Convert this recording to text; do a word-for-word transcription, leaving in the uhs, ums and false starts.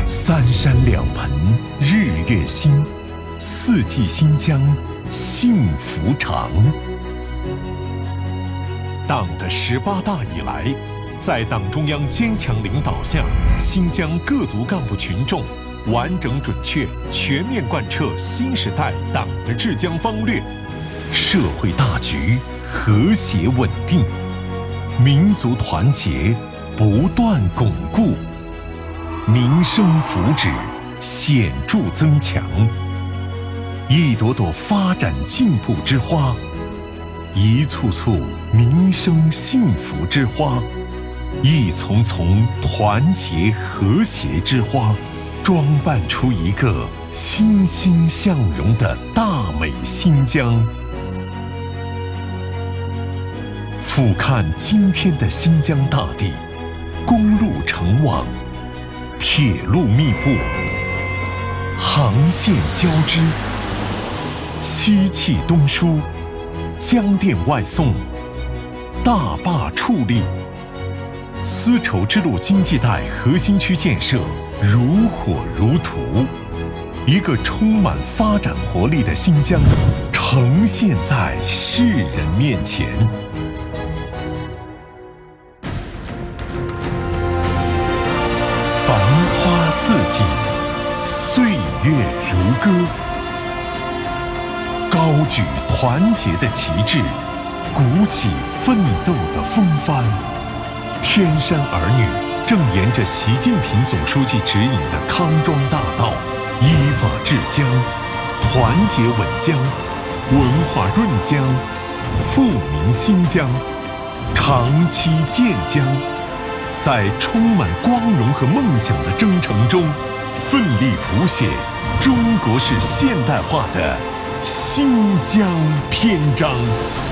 三山两盆日月新，四季新疆幸福长。党的十八大以来，在党中央坚强领导下，新疆各族干部群众完整准确、全面贯彻新时代党的治疆方略，社会大局和谐稳定，民族团结不断巩固，民生福祉显著增强。一朵朵发展进步之花，一簇簇民生幸福之花，一丛丛团结和谐之花，装扮出一个欣欣向荣的大美新疆。俯瞰今天的新疆大地，公路成网，铁路密布，航线交织，西气东输，江电外送，大坝矗立，丝绸之路经济带核心区建设如火如荼，一个充满发展活力的新疆呈现在世人面前。繁花似锦，岁月如歌，高举团结的旗帜，鼓起奋斗的风帆。天山儿女正沿着习近平总书记指引的康庄大道，依法治疆，团结稳疆，文化润疆，富民新疆，长期建疆。在充满光荣和梦想的征程中，奋力谱写中国式现代化的新疆篇章。